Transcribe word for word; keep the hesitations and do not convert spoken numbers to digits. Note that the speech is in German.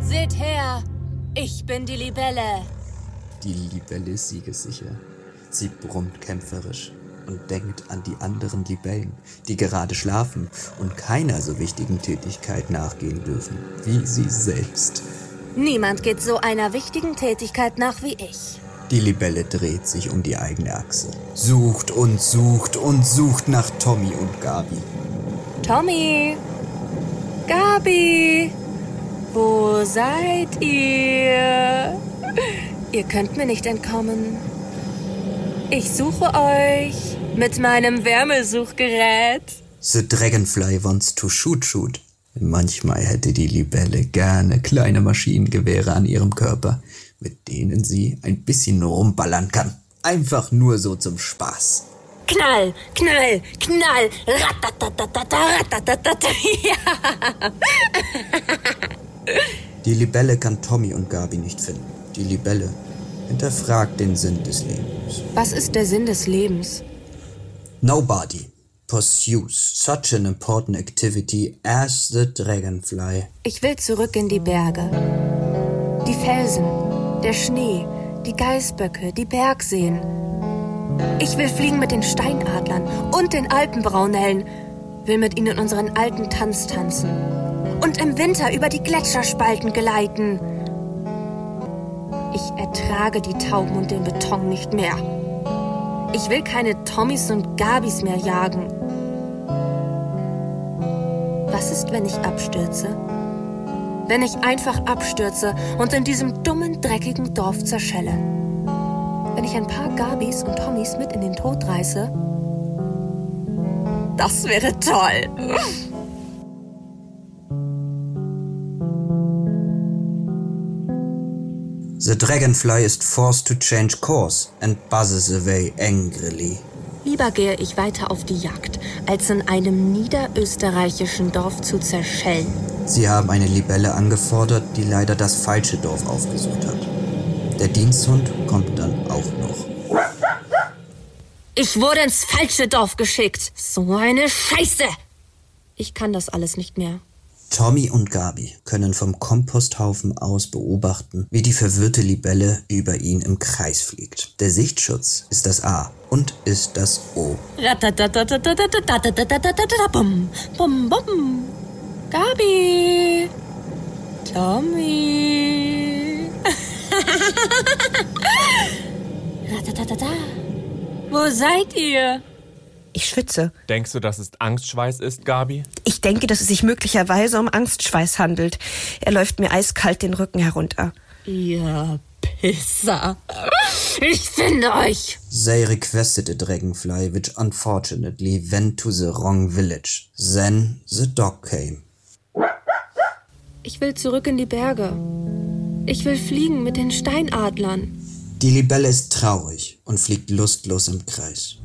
Seht her, ich bin die Libelle. Die Libelle ist siegessicher. Sie brummt kämpferisch und denkt an die anderen Libellen, die gerade schlafen und keiner so wichtigen Tätigkeit nachgehen dürfen wie sie selbst. Niemand geht so einer wichtigen Tätigkeit nach wie ich. Die Libelle dreht sich um die eigene Achse, sucht und sucht und sucht nach Tommy und Gabi. Tommy, Gabi, wo seid ihr? Ihr könnt mir nicht entkommen. Ich suche euch mit meinem Wärmesuchgerät. The Dragonfly wants to shoot shoot. Manchmal hätte die Libelle gerne kleine Maschinengewehre an ihrem Körper, mit denen sie ein bisschen rumballern kann. Einfach nur so zum Spaß. Knall, knall, knall. Ratatatata, ratatatata. Ja. Die Libelle kann Tommy und Gabi nicht finden. Die Libelle hinterfragt den Sinn des Lebens. Was ist der Sinn des Lebens? Nobody pursues such an important activity as the Dragonfly. Ich will zurück in die Berge. Die Felsen, der Schnee, die Geißböcke, die Bergseen. Ich will fliegen mit den Steinadlern und den Alpenbraunellen. Will mit ihnen unseren alten Tanz tanzen. Und im Winter über die Gletscherspalten gleiten. Ich ertrage die Tauben und den Beton nicht mehr. Ich will keine Tommys und Gabis mehr jagen. Was ist, wenn ich abstürze? Wenn ich einfach abstürze und in diesem dummen, dreckigen Dorf zerschelle? Wenn ich ein paar Gabis und Tommys mit in den Tod reiße? Das wäre toll. The Dragonfly is forced to change course and buzzes away angrily. Lieber gehe ich weiter auf die Jagd, als in einem niederösterreichischen Dorf zu zerschellen. Sie haben eine Libelle angefordert, die leider das falsche Dorf aufgesucht hat. Der Diensthund kommt dann auch noch. Ich wurde ins falsche Dorf geschickt. So eine Scheiße. Ich kann das alles nicht mehr. Tommy und Gabi können vom Komposthaufen aus beobachten, wie die verwirrte Libelle über ihn im Kreis fliegt. Der Sichtschutz ist das A und ist das O. Bum, bum, bum. Gabi. Tommy. Wo seid ihr? Ich schwitze. Denkst du, dass es Angstschweiß ist, Gabi? Ich denke, dass es sich möglicherweise um Angstschweiß handelt. Er läuft mir eiskalt den Rücken herunter. Ihr Pisser. Ich finde euch. They requested a dragonfly which unfortunately went to the wrong village. Then the dog came. Ich will zurück in die Berge. Ich will fliegen mit den Steinadlern. Die Libelle ist traurig und fliegt lustlos im Kreis.